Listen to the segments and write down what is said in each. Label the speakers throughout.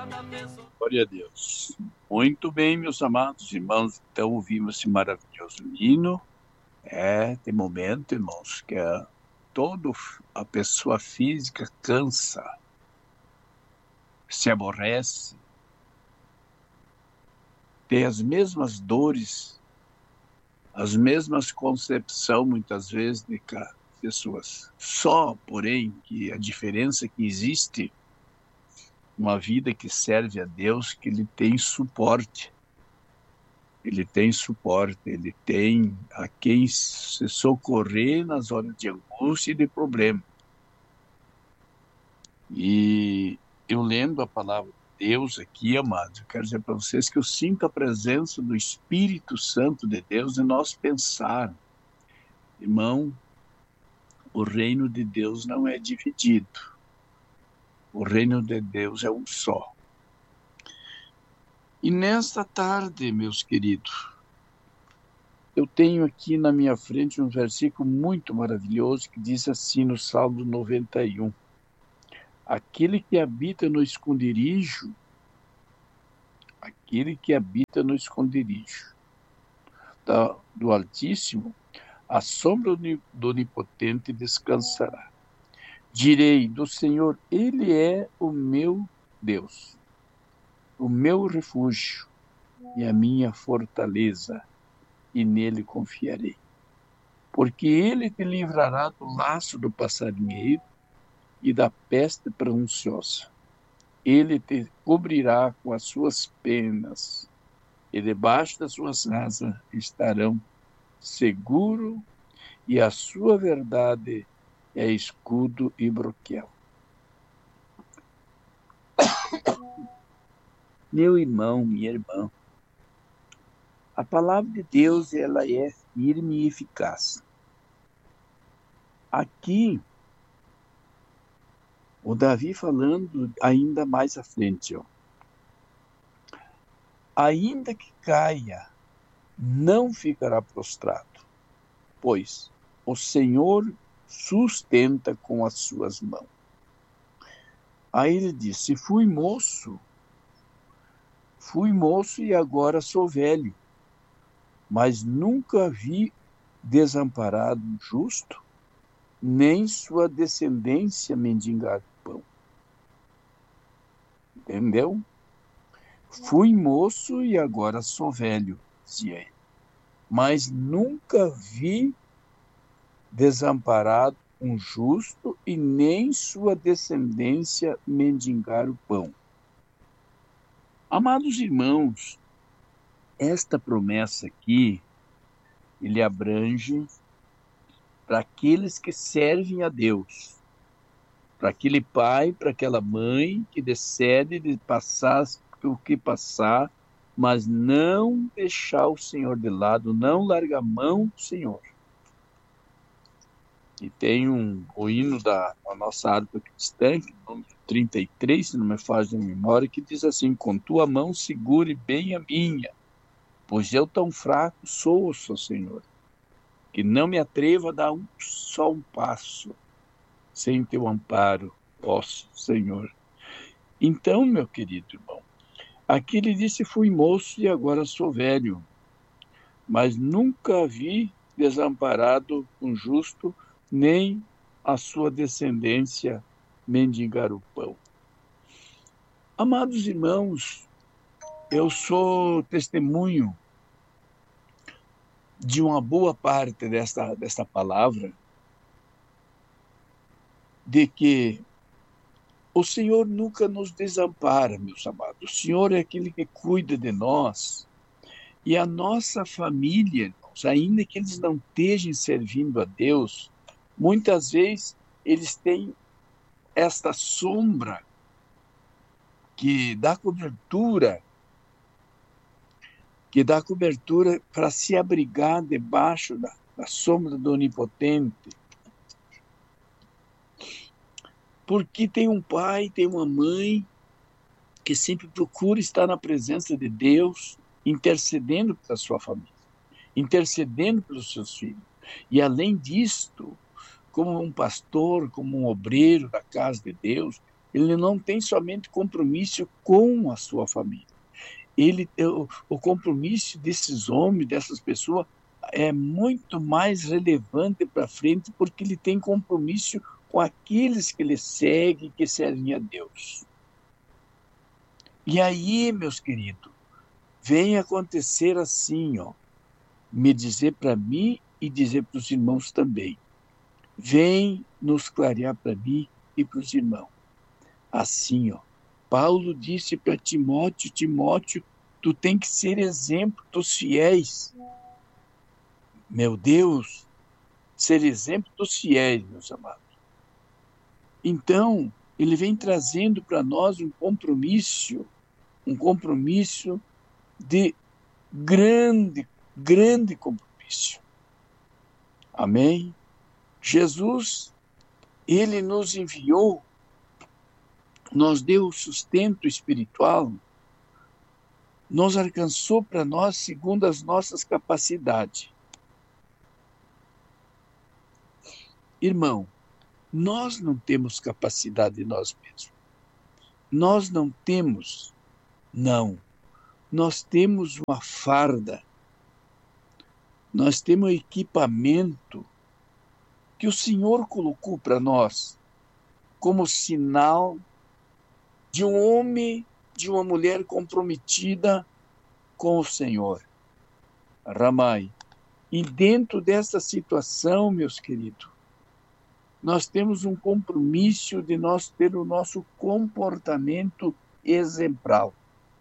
Speaker 1: Glória a Deus. Muito bem, meus amados irmãos. Então, ouvimos esse maravilhoso hino. Tem momento, irmãos, que toda a pessoa física cansa, se aborrece, tem as mesmas dores, as mesmas concepções, muitas vezes, de pessoas. Só, porém, que a diferença que existe, uma vida que serve a Deus, que ele tem suporte. Ele tem suporte, ele tem a quem se socorrer nas horas de angústia e de problema. E eu lendo a palavra de Deus aqui, amados, eu quero dizer para vocês que eu sinto a presença do Espírito Santo de Deus em nós pensar. Irmão, o reino de Deus não é dividido. O reino de Deus é um só. E nesta tarde, meus queridos, eu tenho aqui na minha frente um versículo muito maravilhoso que diz assim no Salmo 91. Aquele que habita no esconderijo do Altíssimo, à sombra do Onipotente descansará. Direi do Senhor, Ele é o meu Deus, o meu refúgio e a minha fortaleza, e nele confiarei. Porque ele te livrará do laço do passarinheiro e da peste perniciosa. Ele te cobrirá com as suas penas, e debaixo das suas asas estarão seguro, e a sua verdade é escudo e broquel. Meu irmão, minha irmã, a palavra de Deus, ela é firme e eficaz. Aqui, o Davi falando ainda mais à frente, ainda que caia, não ficará prostrado, pois o Senhor sustenta com as suas mãos. Aí ele disse, fui moço e agora sou velho, mas nunca vi desamparado justo, nem sua descendência mendigar pão. Entendeu? Fui moço e agora sou velho, dizia ele, mas nunca vi desamparado um justo e nem sua descendência mendigar o pão. Amados irmãos, esta promessa aqui, ele abrange para aqueles que servem a Deus, para aquele pai, para aquela mãe que decide de passar o que passar, mas não deixar o Senhor de lado, não largar a mão do Senhor. E tem o hino da nossa harpa cristã, número 33, se não me falha a memória, que diz assim, com tua mão segure bem a minha, pois eu tão fraco sou, Senhor, que não me atrevo a dar só um passo sem teu amparo, ó Senhor. Então, meu querido irmão, aqui ele disse, fui moço e agora sou velho, mas nunca vi desamparado um justo, nem a sua descendência mendigar o pão. Amados irmãos, eu sou testemunho de uma boa parte desta palavra, de que o Senhor nunca nos desampara, meus amados. O Senhor é aquele que cuida de nós. E a nossa família, irmãos, ainda que eles não estejam servindo a Deus, muitas vezes eles têm esta sombra que dá cobertura para se abrigar debaixo da sombra do Onipotente. Porque tem um pai, tem uma mãe que sempre procura estar na presença de Deus, intercedendo pela sua família, intercedendo pelos seus filhos. E além disto, como um pastor, como um obreiro da casa de Deus, Ele não tem somente compromisso com a sua família. O compromisso desses homens, dessas pessoas, é muito mais relevante para frente, porque ele tem compromisso com aqueles que ele segue, que servem a Deus. E aí, meus queridos, vem acontecer assim, ó, me dizer para mim e dizer para os irmãos também. Vem nos clarear para mim e para os irmãos. Assim, ó, Paulo disse para Timóteo, Timóteo, tu tem que ser exemplo dos fiéis. Meu Deus, ser exemplo dos fiéis, meus amados. Então, ele vem trazendo para nós um compromisso de grande compromisso. Amém? Jesus, ele nos enviou, nos deu o sustento espiritual, nos alcançou para nós segundo as nossas capacidades. Irmão, nós não temos capacidade de nós mesmos. Nós não temos, não. Nós temos uma farda, nós temos um equipamento que o Senhor colocou para nós como sinal de um homem, de uma mulher comprometida com o Senhor. Ramai. E dentro dessa situação, meus queridos, nós temos um compromisso de nós ter o nosso comportamento exemplar.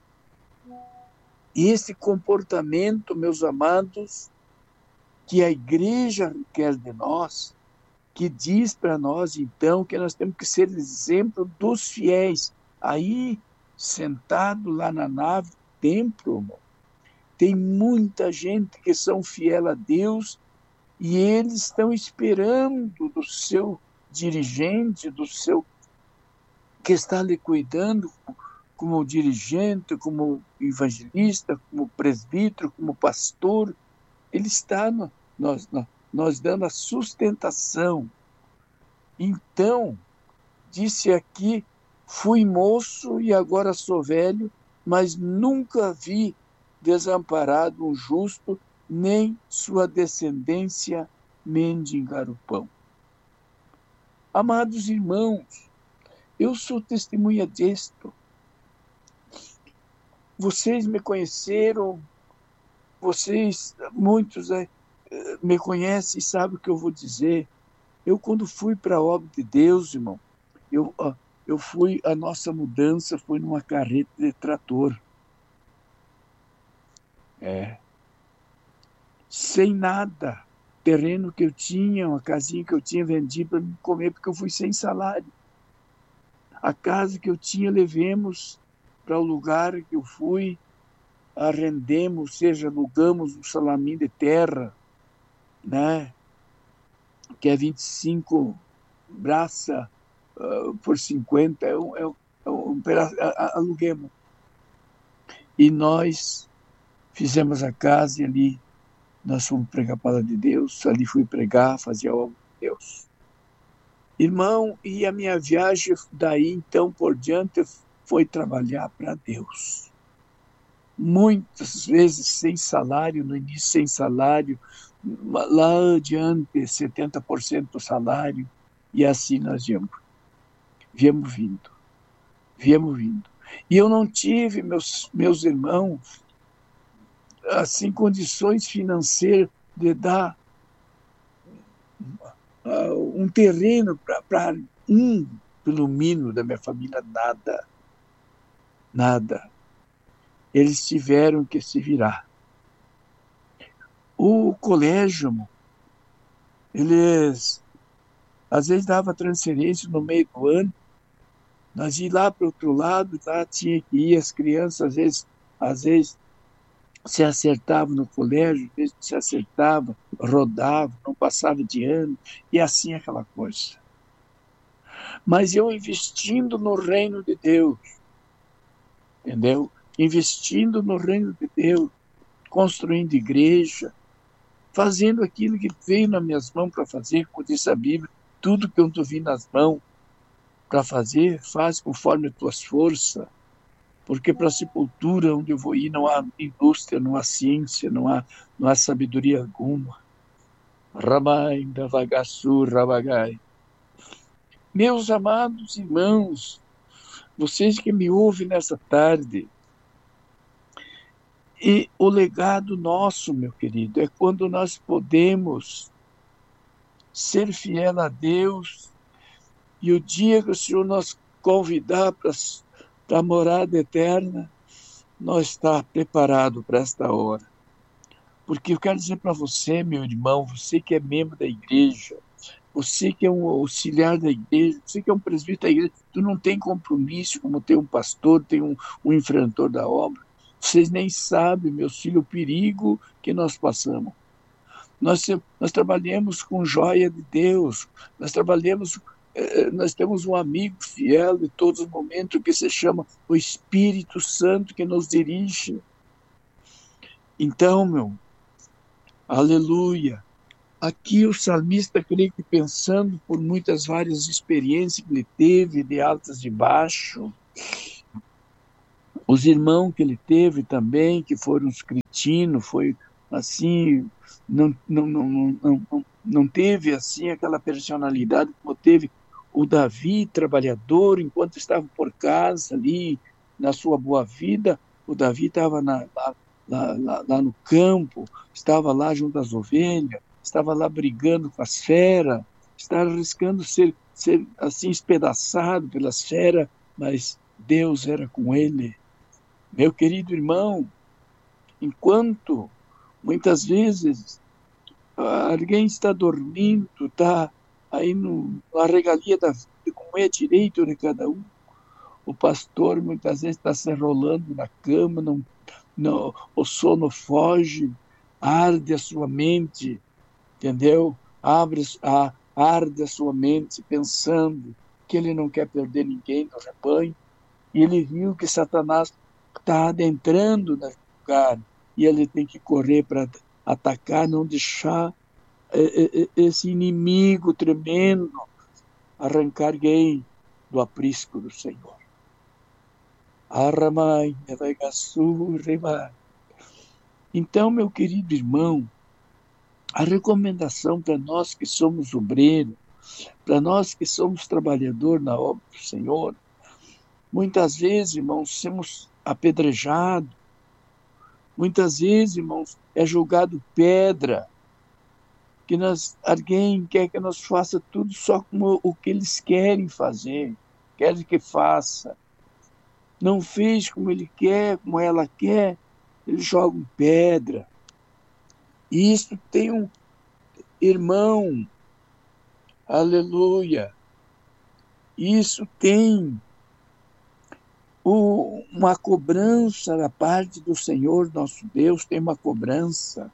Speaker 1: Esse comportamento, meus amados, que a igreja requer de nós, que diz para nós, então, que nós temos que ser exemplo dos fiéis. Aí, sentado lá na nave do templo, irmão, tem muita gente que são fiel a Deus e eles estão esperando do seu dirigente, do seu que está lhe cuidando como dirigente, como evangelista, como presbítero, como pastor. Ele está nós dando a sustentação. Então, disse aqui, fui moço e agora sou velho, mas nunca vi desamparado um justo, nem sua descendência mendigar o pão. Amados irmãos, eu sou testemunha disto. Vocês me conheceram, muitos me conhecem e sabem o que eu vou dizer. Eu, quando fui para a obra de Deus, irmão, a nossa mudança foi numa carreta de trator. Sem nada. Terreno que eu tinha, uma casinha que eu tinha, vendi para me comer, porque eu fui sem salário. A casa que eu tinha, levemos para o lugar que eu fui, arrendemos, ou seja, alugamos um salaminho de terra, né? Que é 25 braça por 50, um pedaço, aluguemos. E nós fizemos a casa e ali nós fomos pregar a palavra de Deus, ali fui pregar, fazer a obra de Deus. Irmão, e a minha viagem daí então por diante foi trabalhar para Deus. Muitas vezes sem salário, no início sem salário, lá adiante 70% do salário, e assim nós viemos vindo. E eu não tive, meus irmãos, assim, condições financeiras de dar um terreno para pelo mínimo da minha família, nada. Eles tiveram que se virar. O colégio, eles às vezes dava transferência no meio do ano, nós ia lá para o outro lado, lá tinha que ir, as crianças às vezes se acertavam no colégio, às vezes se acertava, rodava, não passava de ano, e assim aquela coisa. Mas eu investindo no reino de Deus, entendeu? Investindo no reino de Deus, construindo igreja, fazendo aquilo que veio nas minhas mãos para fazer, como disse a Bíblia, tudo que eu vi nas mãos, para fazer, faz conforme as tuas forças, porque para a sepultura onde eu vou ir não há indústria, não há ciência, não há sabedoria alguma. Ramai, Davagassu, Rabagai. Meus amados irmãos, vocês que me ouvem nessa tarde, e o legado nosso, meu querido, é quando nós podemos ser fiel a Deus e o dia que o Senhor nos convidar para a morada eterna, nós está preparado para esta hora. Porque eu quero dizer para você, meu irmão, você que é membro da igreja, você que é um auxiliar da igreja, você que é um presbítero da igreja, tu não tem compromisso como tem um pastor, tem um enfrentor da obra. Vocês nem sabem, meus filhos, o perigo que nós passamos. Nós trabalhamos com joia de Deus, nós temos um amigo fiel de todos os momentos que se chama o Espírito Santo que nos dirige. Então, aleluia, aqui o salmista, creio que pensando por muitas várias experiências que ele teve, de altas e baixos, os irmãos que ele teve também, que foram os cretinos, foi assim, não teve assim aquela personalidade como teve o Davi, trabalhador, enquanto estava por casa ali, na sua boa vida, o Davi estava lá no campo, estava lá junto às ovelhas, estava lá brigando com as feras, estava arriscando ser assim espedaçado pelas feras, mas Deus era com ele. Meu querido irmão, enquanto muitas vezes alguém está dormindo, está aí na regalia da vida, como é direito de cada um, o pastor muitas vezes está se enrolando na cama, o sono foge, arde a sua mente, entendeu? Arde a sua mente pensando que ele não quer perder ninguém no rebanho, e ele viu que Satanás está adentrando no lugar, e ele tem que correr para atacar, não deixar esse inimigo tremendo arrancar alguém do aprisco do Senhor. Arramai, Nevegassu, Remai. Então, meu querido irmão, a recomendação para nós que somos obreiros, para nós que somos trabalhadores na obra do Senhor, muitas vezes, irmãos, somos apedrejados, muitas vezes, irmãos, é jogado pedra, que alguém quer que nós faça tudo só como o que eles querem fazer, querem que faça. Não fez como ele quer, como ela quer, eles jogam pedra. E isso tem um irmão, aleluia, isso tem uma cobrança da parte do Senhor, nosso Deus, tem uma cobrança.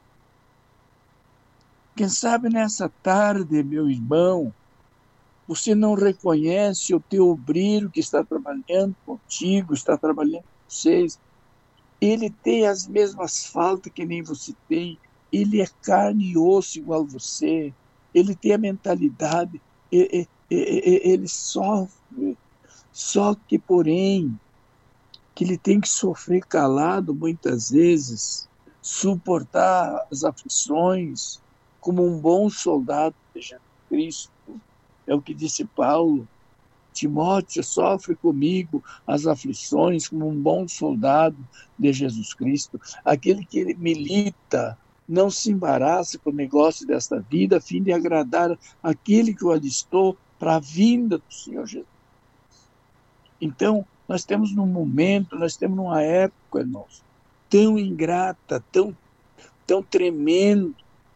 Speaker 1: Quem sabe nessa tarde, meu irmão, você não reconhece o teu obreiro que está trabalhando contigo, está trabalhando com vocês. Ele tem as mesmas faltas que nem você tem. Ele é carne e osso igual você. Ele tem a mentalidade. Ele sofre. Só que, porém, que ele tem que sofrer calado muitas vezes, suportar as aflições como um bom soldado de Jesus Cristo. É o que disse Paulo. Timóteo, sofre comigo as aflições como um bom soldado de Jesus Cristo. Aquele que milita, não se embaraça com o negócio desta vida, a fim de agradar aquele que o alistou para a vinda do Senhor Jesus. Então, nós temos num momento, nós temos numa época, irmãos, tão ingrata, tão tremendo.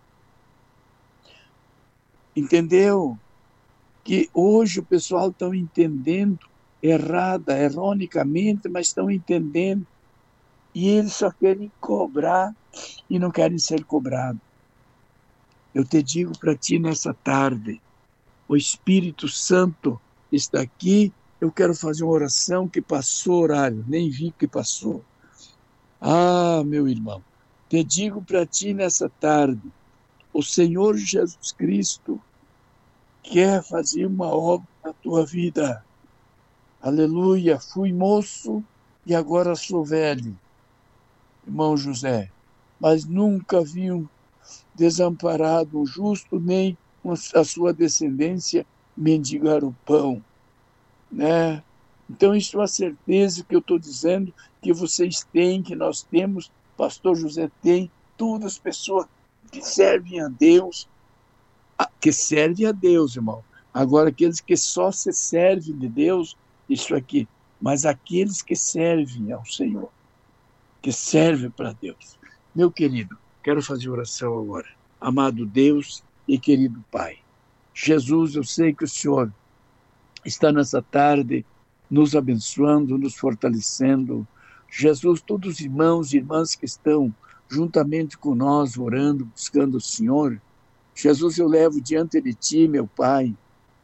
Speaker 1: Entendeu? Que hoje o pessoal está entendendo erronicamente, mas estão entendendo. E eles só querem cobrar e não querem ser cobrados. Eu te digo para ti nessa tarde, o Espírito Santo está aqui, eu quero fazer uma oração que passou horário, nem vi que passou. Ah, meu irmão, te digo para ti nessa tarde, o Senhor Jesus Cristo quer fazer uma obra a tua vida. Aleluia, fui moço e agora sou velho, irmão José, mas nunca vi um desamparado, um justo, nem a sua descendência mendigar o pão, né? Então, isso é a certeza que eu estou dizendo que vocês têm, que nós temos, pastor José tem, todas as pessoas que servem a Deus, irmão. Agora, aqueles que só se servem de Deus, isso aqui, mas aqueles que servem ao Senhor, que servem para Deus. Meu querido, quero fazer oração agora. Amado Deus e querido Pai, Jesus, eu sei que o Senhor está nessa tarde nos abençoando, nos fortalecendo. Jesus, todos os irmãos e irmãs que estão juntamente com nós, orando, buscando o Senhor, Jesus, eu levo diante de Ti, meu Pai,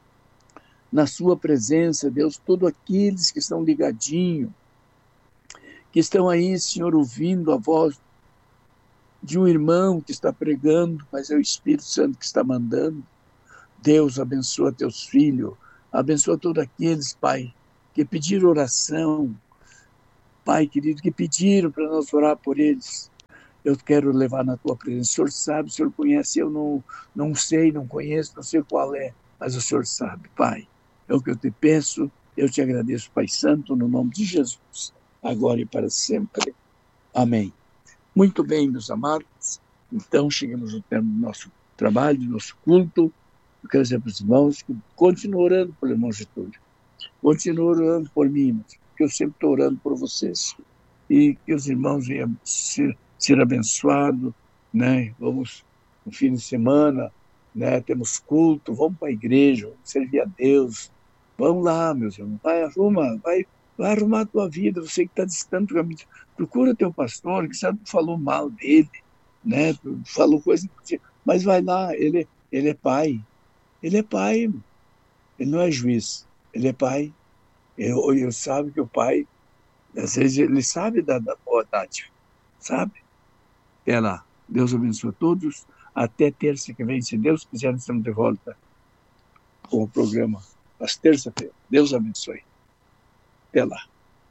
Speaker 1: na Sua presença, Deus, todos aqueles que estão ligadinhos, que estão aí, Senhor, ouvindo a voz de um irmão que está pregando, mas é o Espírito Santo que está mandando. Deus, abençoa teus filhos, abençoa todos aqueles, Pai, que pediram oração, Pai querido, que pediram para nós orar por eles. Eu quero levar na tua presença. O Senhor sabe, o Senhor conhece, eu não sei, não conheço, não sei qual é, mas o Senhor sabe, Pai. É o que eu te peço, eu te agradeço, Pai Santo, no nome de Jesus, agora e para sempre. Amém. Muito bem, meus amados. Então, chegamos ao termo do nosso trabalho, do nosso culto. Eu quero dizer para os irmãos que continuem orando pelo irmão Getúlio. Continuem orando por mim, porque eu sempre estou orando por vocês. E que os irmãos venham ser abençoados, né? Vamos, no fim de semana, né? Temos culto, vamos para a igreja, vamos servir a Deus. Vamos lá, meus irmãos, vai arrumar a tua vida, você que está distante do caminho. Procura teu pastor, que sabe que falou mal dele, né? Falou coisa, mas vai lá, ele é pai. Ele é pai, ele não é juiz, ele é pai. Eu sabe que o pai, às vezes, ele sabe da boa dádiva, sabe? Até lá. Deus abençoe a todos. Até terça que vem, se Deus quiser, nós estamos de volta com o programa às terça-feira. Deus abençoe. Até lá.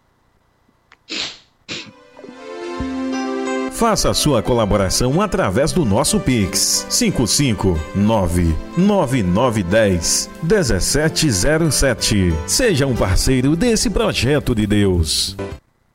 Speaker 2: Faça a sua colaboração através do nosso Pix 55999101707. Seja um parceiro desse projeto de Deus.